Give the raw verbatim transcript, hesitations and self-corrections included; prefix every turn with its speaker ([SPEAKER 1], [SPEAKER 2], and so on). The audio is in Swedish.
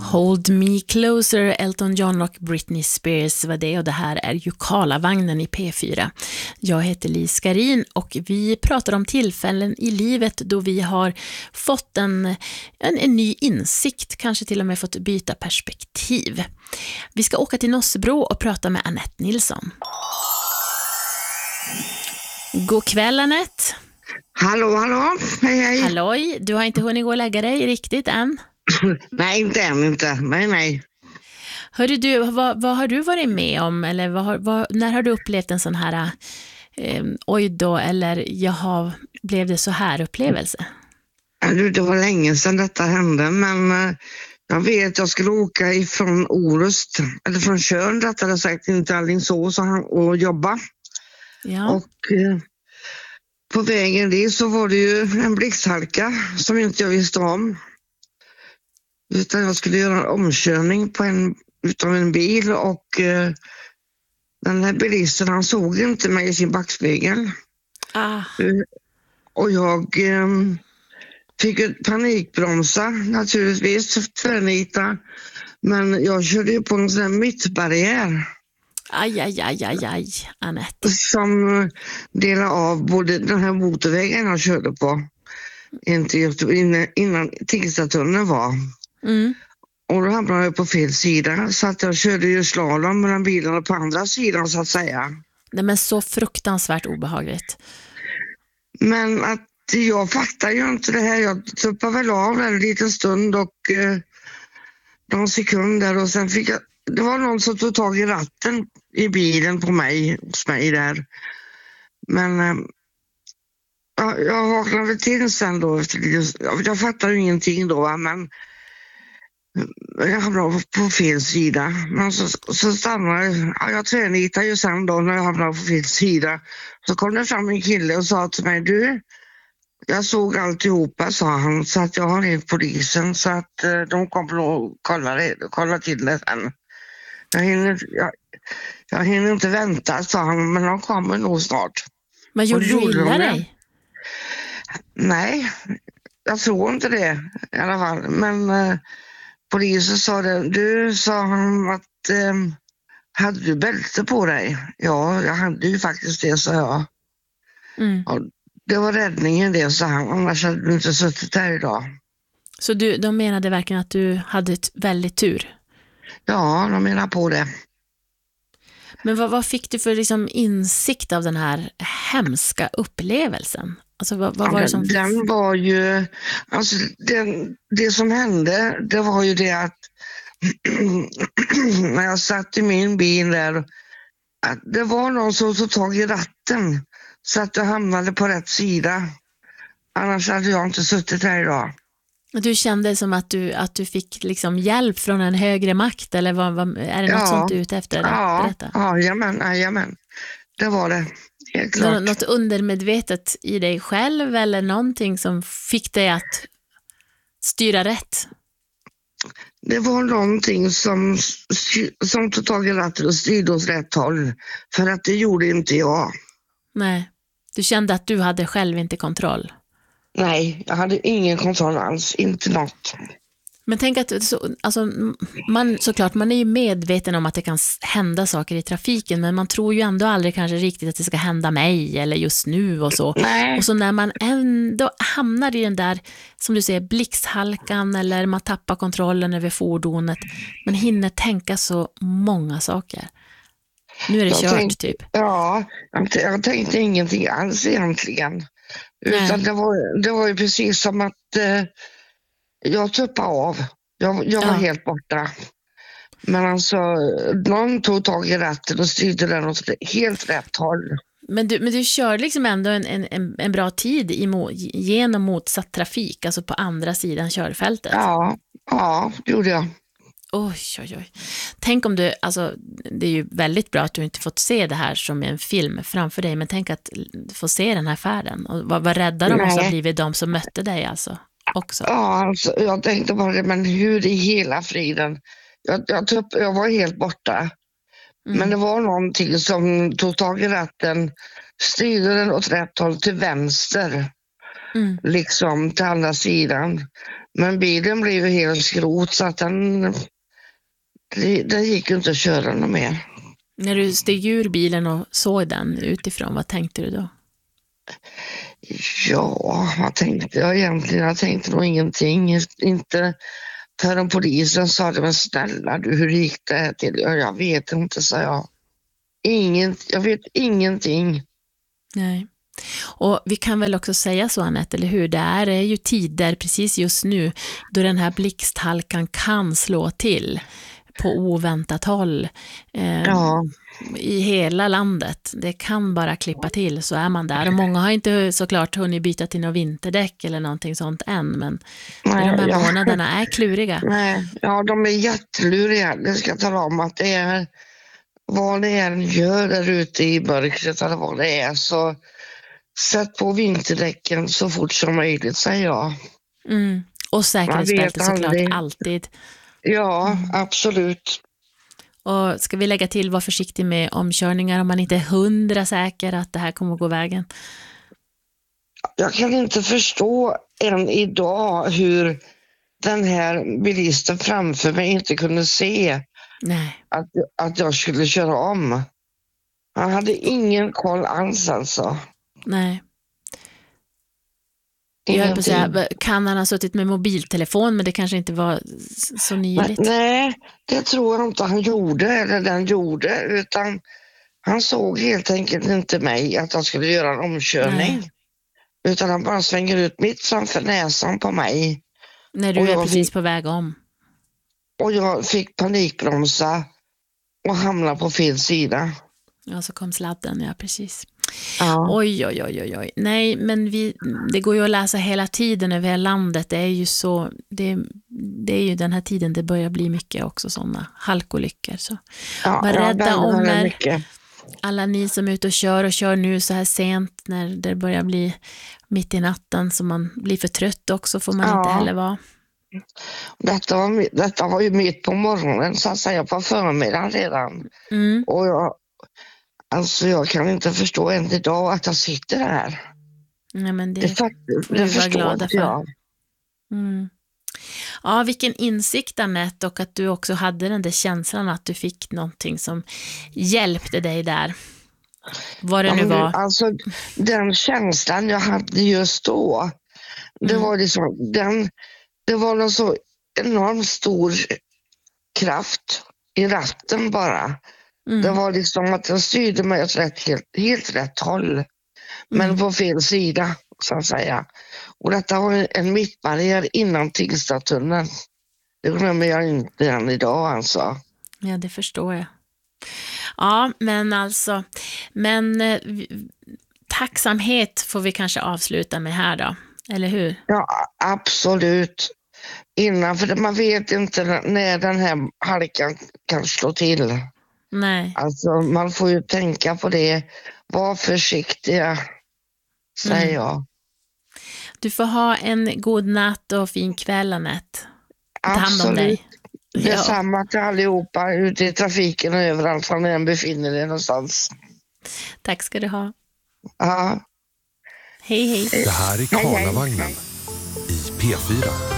[SPEAKER 1] Hold Me Closer, Elton John och Britney Spears var det, och det här är ju Karlavagnen i P fyra. Jag heter Li Skarin och vi pratar om tillfällen i livet då vi har fått en, en, en ny insikt, kanske till och med fått byta perspektiv. Vi ska åka till Nossebro och prata med Annette Nilsson. God kväll, Annette.
[SPEAKER 2] Hallå, hallå. Hej, hej.
[SPEAKER 1] Halloj, du har inte hunnit gå och lägga dig riktigt än?
[SPEAKER 2] Nej, inte än inte. Nej, nej.
[SPEAKER 1] Hörru du, vad, vad har du varit med om? Eller vad, har- vad, när har du upplevt en sån här eh, oj då, eller jaha, blev det så här upplevelse?
[SPEAKER 2] Ja, du, det var länge sedan detta hände, men eh, jag vet att jag skulle åka ifrån Orust, eller från Tjörn rättare sagt, in till Alingsås och, och jobba.
[SPEAKER 1] Ja,
[SPEAKER 2] Och eh, på vägen dit så var det ju en blixthalka som inte jag visste om. Utan jag skulle göra en omkörning på en, utav en bil och eh, den här bilisten, han såg inte mig i sin backspegel.
[SPEAKER 1] ah,
[SPEAKER 2] Eh, Och jag eh, fick ett panikbromsa naturligtvis, tvärnita. Men jag körde ju på en sån här mittbarriär
[SPEAKER 1] aj, aj, aj, aj, aj, Annette.
[SPEAKER 2] som eh, delade av både den här motorvägen jag körde på inte just innan, innan Tingstadtunneln var.
[SPEAKER 1] Mm.
[SPEAKER 2] Och då hamnade jag på fel sida, så att jag körde ju slalom mellan bilarna på andra sidan så att säga.
[SPEAKER 1] Nej, men så fruktansvärt obehagligt.
[SPEAKER 2] Men att jag fattar ju inte det här. Jag tuppade väl av en liten stund och eh, någon sekunder och sen fick jag, det var någon som tog tag i ratten i bilen på mig, hos mig där. Men eh, ja, jag vaknade till sen då. Efter, jag, jag fattar ju ingenting då, va? Men jag hamnade på fel sida. Men så, så stannade jag. Ja, jag tvärnitade ju sen då när jag hamnade på fel sida. Så kom det fram en kille och sa till mig, du, jag såg alltihopa, sa han, så att jag har ringt polisen så att eh, de kommer att kolla, det, kolla till det sen. Jag hinner, jag, jag hinner inte vänta, sa han, men de kommer nog snart.
[SPEAKER 1] Men
[SPEAKER 2] Och
[SPEAKER 1] gjorde du
[SPEAKER 2] gjorde de
[SPEAKER 1] illa
[SPEAKER 2] det?
[SPEAKER 1] dig?
[SPEAKER 2] Nej, jag tror inte det i alla fall. Men eh, polisen sa det. Du, sa han, att eh, hade du bälte på dig? Ja, jag hade ju faktiskt det, sa jag.
[SPEAKER 1] Mm.
[SPEAKER 2] Ja, det var räddningen det, sa han. Annars hade du inte suttit här idag.
[SPEAKER 1] Så du, de menade verkligen att du hade ett väldigt tur.
[SPEAKER 2] Ja, de menar på det.
[SPEAKER 1] Men vad, vad fick du för liksom insikt av den här hemska upplevelsen? Alltså vad, vad var det som...
[SPEAKER 2] Den var ju, alltså den, det som hände, det var ju det att när jag satt i min bil där, att det var någon som tog tag i ratten så att jag hamnade på rätt sida. Annars hade jag inte suttit här idag.
[SPEAKER 1] Du kände som att du, att du fick liksom hjälp från en högre makt, eller vad, vad, är det något
[SPEAKER 2] Ja.
[SPEAKER 1] sånt du är ute efter?
[SPEAKER 2] Ja,
[SPEAKER 1] Berätta.
[SPEAKER 2] ja, jajamän, jajamän. Det var det, helt
[SPEAKER 1] Nå-
[SPEAKER 2] klart.
[SPEAKER 1] Något undermedvetet i dig själv eller någonting som fick dig att styra rätt?
[SPEAKER 2] Det var någonting som, som tog tag i ratten och styrde åt rätt håll. För att det gjorde inte jag.
[SPEAKER 1] Nej, du kände att du hade själv inte kontroll.
[SPEAKER 2] Nej, jag hade ingen kontroll alls, inte något.
[SPEAKER 1] Men tänk att så, alltså, man, såklart, man är ju medveten om att det kan s- hända saker i trafiken, men man tror ju ändå aldrig kanske riktigt att det ska hända mig eller just nu och så.
[SPEAKER 2] Nej.
[SPEAKER 1] Och så när man ändå hamnar i den där, som du säger, blixthalkan, eller man tappar kontrollen över fordonet, man hinner tänka så många saker. Nu är det
[SPEAKER 2] Jag
[SPEAKER 1] kört
[SPEAKER 2] tänk-
[SPEAKER 1] typ.
[SPEAKER 2] Ja, jag, t- jag tänkte ingenting alls egentligen. Utan
[SPEAKER 1] Nej.
[SPEAKER 2] det var, det var ju precis som att eh, jag tuppade av. Jag, jag var
[SPEAKER 1] Ja.
[SPEAKER 2] helt borta. Men alltså, någon tog tag i ratten och styrde den åt helt rätt håll.
[SPEAKER 1] Men du, men du kör liksom ändå en, en, en bra tid imo, genom motsatt trafik, alltså på andra sidan körfältet.
[SPEAKER 2] Ja, ja, det gjorde jag.
[SPEAKER 1] Oj, oj, oj. Tänk om du, alltså det är ju väldigt bra att du inte fått se det här som en film framför dig, men tänk att få se den här färden. Och vad, vad rädda de måste ha
[SPEAKER 2] Nej.
[SPEAKER 1] blivit de som mötte dig alltså också.
[SPEAKER 2] Ja, alltså, jag tänkte bara det, men hur i hela friden? Jag, jag, tupp, jag var helt borta.
[SPEAKER 1] Mm.
[SPEAKER 2] Men det var någonting som tog tag i ratten, styrde den åt rätt håll till vänster,
[SPEAKER 1] Mm.
[SPEAKER 2] liksom till andra sidan. Men bilen blev ju helt skrot så att den, den gick ju inte att köra något mer.
[SPEAKER 1] När du steg ur bilen och såg den utifrån, vad tänkte du då?
[SPEAKER 2] Ja, vad tänkte jag egentligen? Jag tänkte nog ingenting. Inte förrän polisen sa det, men snälla du, hur gick det här till? Ja, jag vet inte, sa jag. Ingen, jag vet ingenting.
[SPEAKER 1] Nej. Och vi kan väl också säga så, Anette, eller hur? Det är ju tider precis just nu då den här blixthalkan kan slå till på oväntat håll eh,
[SPEAKER 2] Ja.
[SPEAKER 1] i hela landet. Det kan bara klippa till, så är man där. Och många har inte såklart hunnit byta till någon vinterdäck eller någonting sånt än, men
[SPEAKER 2] Nej,
[SPEAKER 1] de här
[SPEAKER 2] ja.
[SPEAKER 1] månaderna är kluriga.
[SPEAKER 2] Nej, ja, de är jätteluriga. Det ska tala om att det är vad det än gör där ute i mörkret eller vad det är, så sätt på vinterdäcken så fort som möjligt, säger jag.
[SPEAKER 1] Mm. Och säkerhetsbälte såklart
[SPEAKER 2] aldrig.
[SPEAKER 1] alltid.
[SPEAKER 2] Ja,
[SPEAKER 1] Mm.
[SPEAKER 2] absolut.
[SPEAKER 1] Och ska vi lägga till, vara försiktig med omkörningar om man inte är hundra säker att det här kommer att gå vägen.
[SPEAKER 2] Jag kan inte förstå än idag hur den här bilisten framför mig inte kunde se
[SPEAKER 1] Nej.
[SPEAKER 2] att, att jag skulle köra om. Han hade ingen koll alls alltså.
[SPEAKER 1] Nej. Jag höll på att säga, kan han ha suttit med mobiltelefon, men det kanske inte var så nyligt.
[SPEAKER 2] Nej, det tror jag inte han gjorde eller den gjorde, utan han såg helt enkelt inte mig att jag skulle göra en omkörning. Nej. Utan han bara svänger ut mitt framför näsan på mig.
[SPEAKER 1] När du är precis fick, på väg om.
[SPEAKER 2] Och jag fick panikbromsa och hamna på fel sida.
[SPEAKER 1] Ja, så kom sladden, ja precis.
[SPEAKER 2] Ja.
[SPEAKER 1] Oj, oj, oj, oj, oj. Nej, men vi, det går ju att läsa hela tiden över hela landet. Det är ju så, det, det är ju den här tiden det börjar bli mycket också sådana halkolyckor. Så
[SPEAKER 2] ja,
[SPEAKER 1] var rädda
[SPEAKER 2] ja,
[SPEAKER 1] om er.
[SPEAKER 2] Mycket.
[SPEAKER 1] Alla ni som är ute och kör och kör nu så här sent när det börjar bli mitt i natten, så man blir för trött också, får man ja. inte heller vara.
[SPEAKER 2] Detta var, detta var ju mitt på morgonen, så att säga, på förmiddagen redan.
[SPEAKER 1] Mm.
[SPEAKER 2] Och jag, alltså jag kan inte förstå än idag att jag sitter här.
[SPEAKER 1] Nej, men det,
[SPEAKER 2] det, faktiskt, det förstår inte jag.
[SPEAKER 1] Mm. Ja, vilken insikt, Anette, och att du också hade den där känslan att du fick någonting som hjälpte dig där. Vad det
[SPEAKER 2] ja,
[SPEAKER 1] nu var.
[SPEAKER 2] Alltså den känslan jag hade just då, det mm. var liksom, den, det var en så enormt stor kraft i ratten bara. Mm. Det var liksom att den styrde mig åt rätt, helt, helt rätt håll. Men mm. på fel sida, så att säga. Och detta var en mittbarriär innan Tingstadtunneln. Det glömmer jag inte än idag alltså.
[SPEAKER 1] Ja, det förstår jag. Ja, men alltså, men eh, tacksamhet får vi kanske avsluta med här då, eller hur?
[SPEAKER 2] Ja, absolut. Innan, för man vet inte när den här halkan kan slå till.
[SPEAKER 1] Nej.
[SPEAKER 2] Alltså man får ju tänka på det. Var försiktiga, säger mm. jag.
[SPEAKER 1] Du får ha en god natt och fin kväll, Anette. Ta hand om dig.
[SPEAKER 2] Det är samma till allihopa ute i trafiken och överallt var ni än befinner er någonstans.
[SPEAKER 1] Tack ska du ha.
[SPEAKER 2] Ja.
[SPEAKER 1] Hej, hej.
[SPEAKER 3] Det här är Karlavagnen i P fyra.